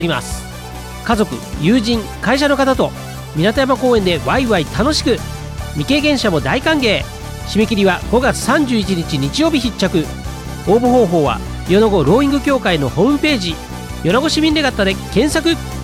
ります。家族、友人、会社の方と港山公園でワイワイ楽しく。未経験者も大歓迎。締め切りは5月31日日曜日必着。応募方法は米子ローイング協会のホームページ、米子市民レガッタで検索。